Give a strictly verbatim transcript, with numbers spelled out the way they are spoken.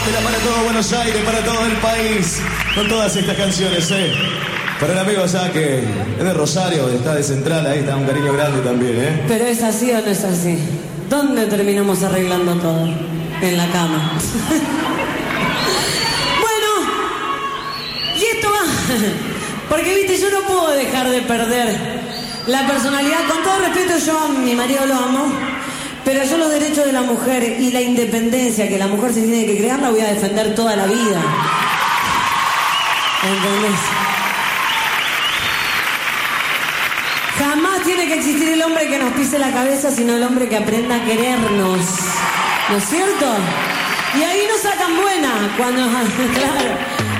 Era para todo Buenos Aires, para todo el país, con todas estas canciones, ¿eh? Para el amigo allá que es de Rosario, está de Central, ahí está un cariño grande también, ¿eh? Pero ¿es así o no es así? ¿Dónde terminamos arreglando todo? En la cama. Bueno, y esto va... Porque, viste, yo no puedo dejar de perder la personalidad. Con todo respeto, yo a mi marido lo amo, pero yo los derechos de la mujer y la independencia que la mujer se tiene que crear la voy a defender toda la vida. ¿Entendés? Jamás tiene que existir el hombre que nos pise la cabeza, sino el hombre que aprenda a querernos. ¿No es cierto? Y ahí nos sacan buena cuando... Claro.